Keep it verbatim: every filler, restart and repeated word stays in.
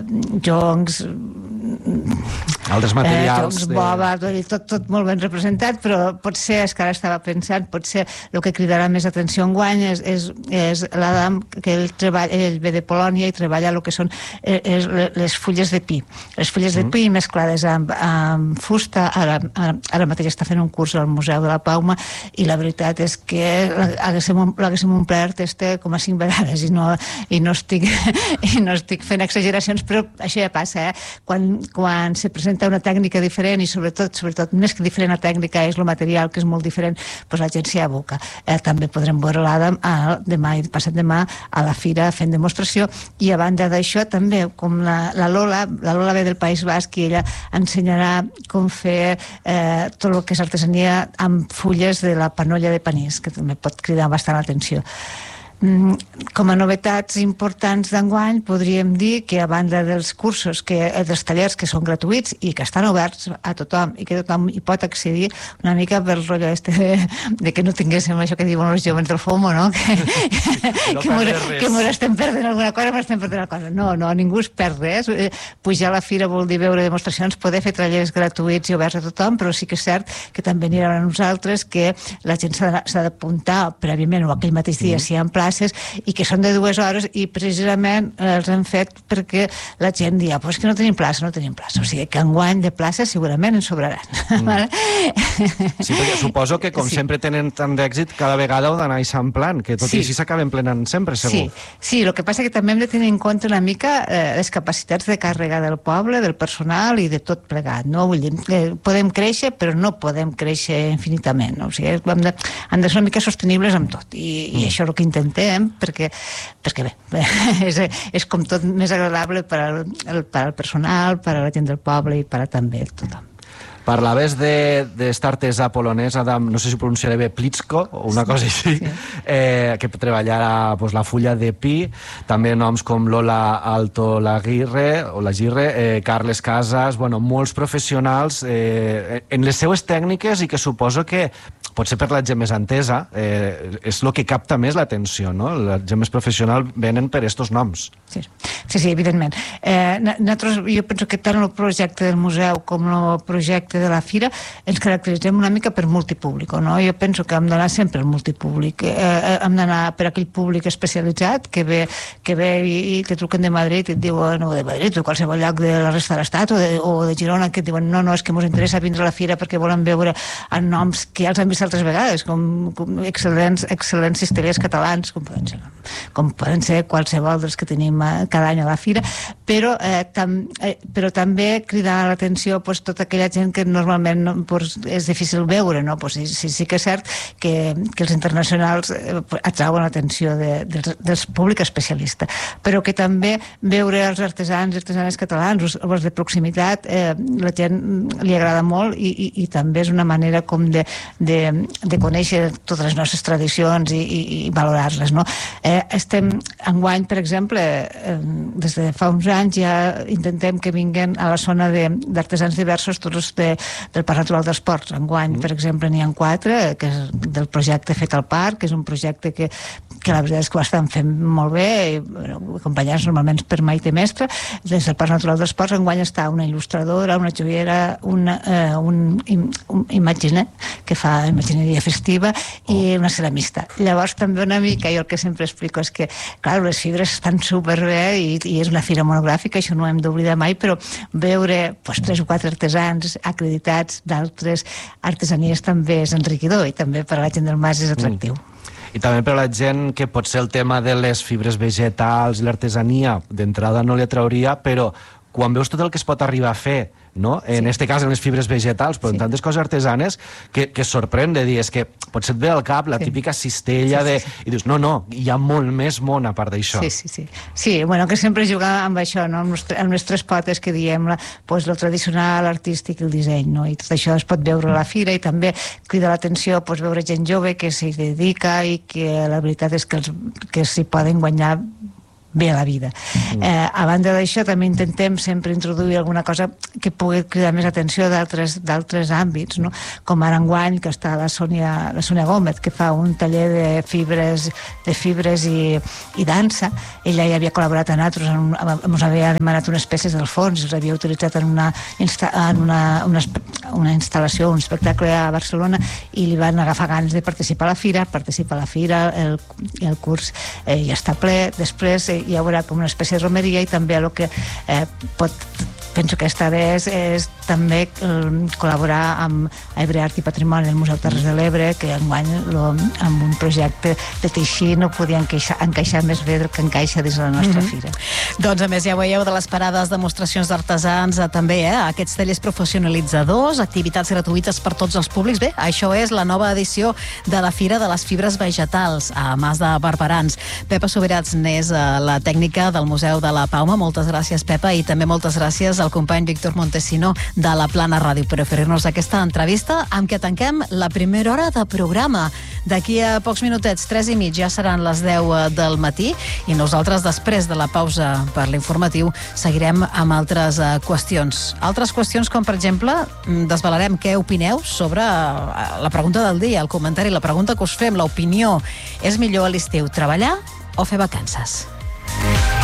joncs, altres materials, joncs, bova, tot, tot molt ben representat, però potser, és que ara estava pensant, potser el que cridarà més atenció enguany és, és, és l'Adam, que ell, treballa, ell ve de Polònia i treballa el que són és, les fulles de pi. Les fulles de pi mesclades amb, amb fusta, ara, ara mateix està fent un curs al Museu de la Pauma i la veritat és que l'haguéssim omplert este com a cinc vegades i no, i no, estic, i no estic fent exageracions, però això ja passa, eh? Quan, quan se presenta una tècnica diferent i sobretot, sobretot més que diferent la tècnica és el material que és molt diferent, doncs la gent s'hi aboca. Eh, també podrem veure l'Adam demà i passat demà a la fira fent demostració i a banda d'això també com la, la Lola, la Lola ve del País Basc i ella ensenyarà com fer eh, tot el que és artesania amb fulles de la panolla de panís, que també pot cridar bastant l'atenció. Com a novetats importants d'enguany podríem dir que a banda dels cursos, que, dels tallers que són gratuïts i que estan oberts a tothom i que tothom hi pot accedir, una mica per el rotllo este de, de que no tinguéssim això que diuen els joves del FOMO, no? Que, no que, mos, que mos estem perdent alguna cosa, mos estem perdent alguna cosa. No, no, ningú es perd res. Pujar a la fira vol dir veure demostracions, poder fer tallers gratuïts i oberts a tothom, però sí que és cert que també anirà a nosaltres que la gent s'ha d'apuntar prèviament o aquell mateix dia si hi ha plaça i que són de dues hores i precisament els han fet perquè la gent dia, però és que no tenim plaça, no tenim plaça. O sigui que enguany de plaça segurament en sobraran. Mm. Sí, perquè suposo que com sí. sempre tenen tant d'èxit, cada vegada ho d'anar eixamplant, que tot sí. i així s'acaben plenant sempre, segur. Sí. sí, el que passa que també hem de tenir en compte una mica eh, les capacitats de càrrega del poble, del personal i de tot plegat, no? Vull dir, eh, podem créixer, però no podem créixer infinitament, no? O sigui, hem de, han de ser una mica sostenibles amb tot, i, mm. i això és el que intentem perquè, perquè bé, és, és com tot més agradable per al, per al personal, per a la gent del poble i per a també tothom. Parlaves d'esta artesà polonès, Adam, no sé si pronunciaré bé, Pliczko, o una cosa així, sí. eh, que treballarà pues, la fulla de pi, també noms com Lola Alto Laguirre, o Lagirre, eh, Carles Casas, bueno, molts professionals eh, en les seues tècniques i que suposo que potser per la gent més entesa eh, és el que capta més l'atenció, no? La gent més professional venen per estos noms. Sí, sí, sí evidentment. Eh, nosaltres, jo penso que tant el projecte del museu com el projecte de la fira ens caracteritzem una mica per multipúblic, no? Jo penso que hem d'anar sempre al multipúblic, eh, hem d'anar per aquell públic especialitzat que ve, que ve i, i te truquen de Madrid i et diuen, no de Madrid, o qualsevol lloc de la resta de l'estat o, de, o de Girona, que et diuen, no, no, és que ens interessa vindre a la fira perquè volen veure en noms que ja els han vist altres vegades, com, com excel·lents, excel·lents cistellers catalans, com poden ser, com poden ser qualsevol dels que tenim cada any a la fira, però, eh, tam, eh, però també cridar l'atenció pues, tota aquella gent que normalment no, pues, és difícil veure, no? Pues, sí, sí, sí que és cert que, que els internacionals eh, atrauen l'atenció de, dels, dels públic especialista, però que també veure els artesans i artesanes catalans, els, els de proximitat, eh, la gent li agrada molt i, i, i també és una manera com de, de, de conèixer totes les nostres tradicions i, i, i valorar-les, no? Eh, estem enguany, per exemple, eh, des de fa uns anys ja intentem que vinguin a la zona d'artesans diversos tots els de, del Parc Natural dels Ports. Enguany, mm. per exemple, n'hi ha quatre, que és del projecte Fet al Parc, que és un projecte que, que la veritat és que ho estan fent molt bé, i, bueno, acompanyats normalment per Maite Mestre. Des del Parc Natural dels Ports enguany està una il·lustradora, una joiera, una, eh, un, un imaginer que fa imagineria festiva i una ceramista. Llavors també una mica, jo el que sempre explico és que, clar, les fibres estan superbé i, i és una fira monogràfica, això no ho hem d'oblidar mai, però veure pues, tres o quatre artesans acreditats d'altres artesanies també és enriquidor i també per a la gent del Mas és atractiu. Mm. I també per a la gent que potser el tema de les fibres vegetals i l'artesania d'entrada no li atrauria, però quan veus tot el que es pot arribar a fer, no? En sí. este cas en les fibres vegetals, però sí. en tantes coses artesanes que, que sorprèn de dir, és que potser et ve al cap la sí. típica cistella sí, sí, sí. de... i dius, no, no, hi ha molt més món a part d'això. Sí, sí, sí. Sí, bueno, que sempre jugar amb això, no? Amb, les, amb les tres potes que diem, la, pues, el tradicional, l'artístic i el disseny, no? I tot això es pot veure a la fira i també crida l'atenció pues, veure gent jove que s'hi dedica i que la veritat és que, els, que s'hi poden guanyar bé a la vida. Mm. Eh, a banda d'això, també intentem sempre introduir alguna cosa que pugui cridar més atenció d'altres àmbits, no? Com ara enguany, que està la Sònia, la Sònia Gómez, que fa un taller de fibres, de fibres i, i dansa. Ella ja havia col·laborat amb nosaltres, en un, ens havia demanat unes peces del fons, els havia utilitzat en una, insta, en una, una, una instal·lació, un espectacle a Barcelona, i li van agafar ganes de participar a la fira, participa a la fira, el, el curs eh, ja està ple, després eh, hi haurà com una espècie de romeria, i també el que eh, pot, penso que esta vegada és, és també eh, col·laborar amb Ebre Art i Patrimoni del Museu Terres de l'Ebre, que enguany lo, amb un projecte de teixir no podia encaixar, encaixar més bé del que encaixa dins la nostra mm-hmm. fira. Doncs a més ja veieu de les parades, demostracions d'artesans, eh, també eh, aquests tallers professionalitzadors, activitats gratuïtes per tots els públics. Bé, això és la nova edició de la Fira de les Fibres Vegetals a Mas de Barberans. Pepa Subirats n'és eh, la tècnica del Museu de la Pauma. Moltes gràcies, Pepa, i també moltes gràcies al company Víctor Montesino de la Plana Ràdio per oferir-nos aquesta entrevista amb què tanquem la primera hora de programa. D'aquí a pocs minutets, tres i mig, ja seran les deu del matí, i nosaltres, després de la pausa per l'informatiu, seguirem amb altres uh, qüestions. Altres qüestions com, per exemple, desvelarem què opineu sobre uh, la pregunta del dia, el comentari, la pregunta que us fem, l'opinió. És millor a l'estiu treballar o fer vacances?